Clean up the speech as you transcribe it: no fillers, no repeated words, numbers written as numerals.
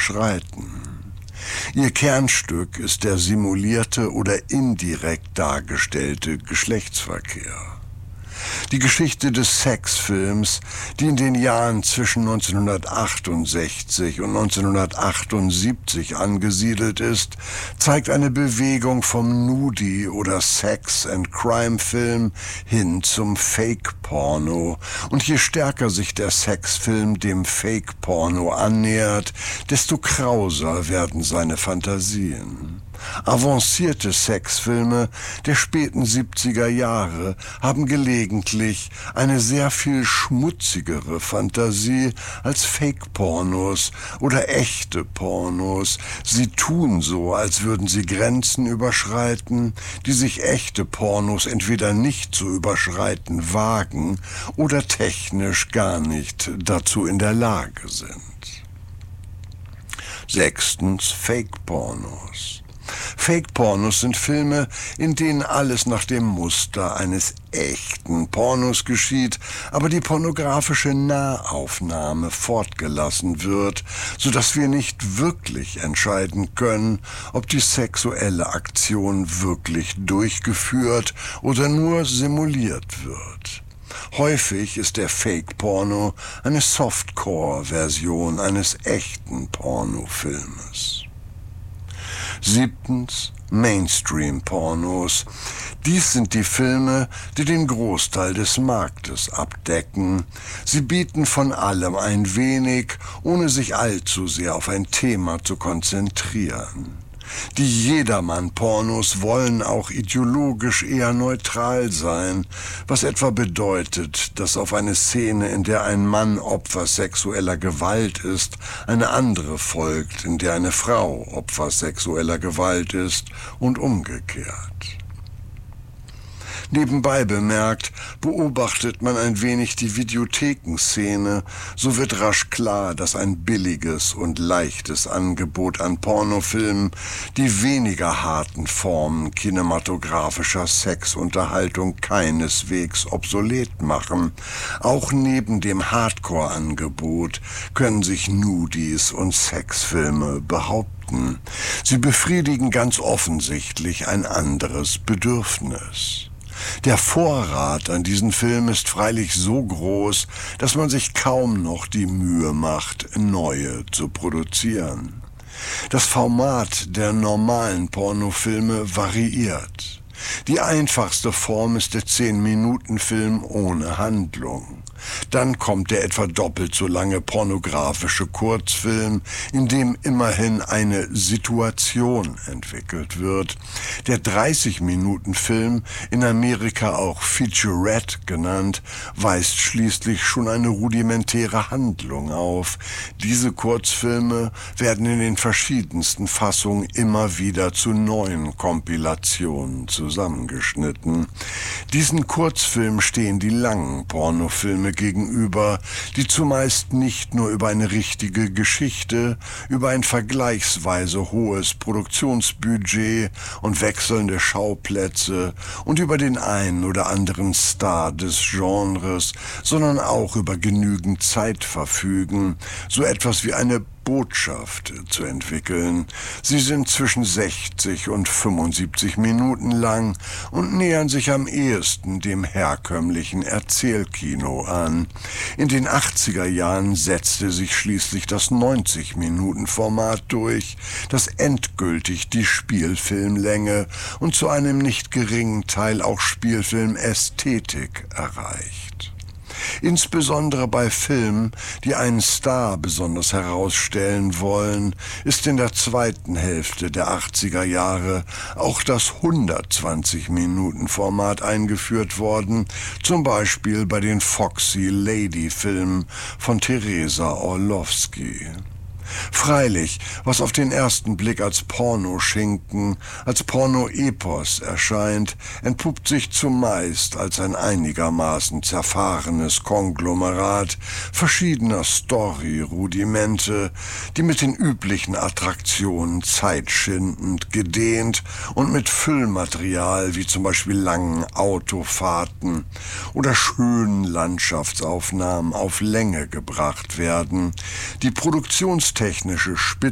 überschreiten. Ihr Kernstück ist der simulierte oder indirekt dargestellte Geschlechtsverkehr. Die Geschichte des Sexfilms, die in den Jahren zwischen 1968 und 1978 angesiedelt ist, zeigt eine Bewegung vom Nudie- oder Sex-and-Crime-Film hin zum Fake-Porno. Und je stärker sich der Sexfilm dem Fake-Porno annähert, desto krauser werden seine Fantasien. Avancierte Sexfilme der späten 70er Jahre haben gelegentlich eine sehr viel schmutzigere Fantasie als Fake-Pornos oder echte Pornos. Sie tun so, als würden sie Grenzen überschreiten, die sich echte Pornos entweder nicht zu überschreiten wagen oder technisch gar nicht dazu in der Lage sind. 6. Fake-Pornos. Fake-Pornos sind Filme, in denen alles nach dem Muster eines echten Pornos geschieht, aber die pornografische Nahaufnahme fortgelassen wird, sodass wir nicht wirklich entscheiden können, ob die sexuelle Aktion wirklich durchgeführt oder nur simuliert wird. Häufig ist der Fake-Porno eine Softcore-Version eines echten Pornofilmes. 7. Mainstream-Pornos. Dies sind die Filme, die den Großteil des Marktes abdecken. Sie bieten von allem ein wenig, ohne sich allzu sehr auf ein Thema zu konzentrieren. Die Jedermann-Pornos wollen auch ideologisch eher neutral sein, was etwa bedeutet, dass auf eine Szene, in der ein Mann Opfer sexueller Gewalt ist, eine andere folgt, in der eine Frau Opfer sexueller Gewalt ist und umgekehrt. Nebenbei bemerkt, beobachtet man ein wenig die Videothekenszene, so wird rasch klar, dass ein billiges und leichtes Angebot an Pornofilmen die weniger harten Formen kinematografischer Sexunterhaltung keineswegs obsolet machen. Auch neben dem Hardcore-Angebot können sich Nudies und Sexfilme behaupten. Sie befriedigen ganz offensichtlich ein anderes Bedürfnis. Der Vorrat an diesen Filmen ist freilich so groß, dass man sich kaum noch die Mühe macht, neue zu produzieren. Das Format der normalen Pornofilme variiert. Die einfachste Form ist der 10-Minuten-Film ohne Handlung. Dann kommt der etwa doppelt so lange pornografische Kurzfilm, in dem immerhin eine Situation entwickelt wird. Der 30-Minuten-Film, in Amerika auch Featurette genannt, weist schließlich schon eine rudimentäre Handlung auf. Diese Kurzfilme werden in den verschiedensten Fassungen immer wieder zu neuen Kompilationen zusammengeschnitten. Diesen Kurzfilmen stehen die langen Pornofilme gegenüber, die zumeist nicht nur über eine richtige Geschichte, über ein vergleichsweise hohes Produktionsbudget und wechselnde Schauplätze und über den einen oder anderen Star des Genres, sondern auch über genügend Zeit verfügen, so etwas wie eine Botschaft zu entwickeln. Sie sind zwischen 60 und 75 Minuten lang und nähern sich am ehesten dem herkömmlichen Erzählkino an. In den 80er Jahren setzte sich schließlich das 90-Minuten-Format durch, das endgültig die Spielfilmlänge und zu einem nicht geringen Teil auch Spielfilmästhetik erreicht. Insbesondere bei Filmen, die einen Star besonders herausstellen wollen, ist in der zweiten Hälfte der 80er Jahre auch das 120-Minuten-Format eingeführt worden, zum Beispiel bei den Foxy Lady-Filmen von Teresa Orlowski. Freilich, was auf den ersten Blick als Pornoschinken, als Pornoepos erscheint, entpuppt sich zumeist als ein einigermaßen zerfahrenes Konglomerat verschiedener Story-Rudimente, die mit den üblichen Attraktionen zeitschindend gedehnt und mit Füllmaterial wie zum Beispiel langen Autofahrten oder schönen Landschaftsaufnahmen auf Länge gebracht werden. Die produktionstechnische